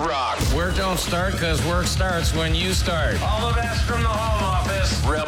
rock. Work don't start because work starts when you start. All the best from the home office.